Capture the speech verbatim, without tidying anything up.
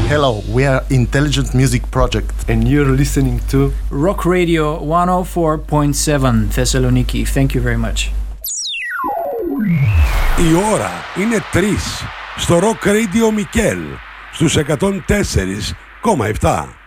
Hello, we are Intelligent Music Project and you're listening to Rock Radio one oh four point seven Thessaloniki. Thank you very much. Η ώρα είναι τρεις στο Rock Radio Mikkel στους εκατόν τέσσερα κόμμα επτά.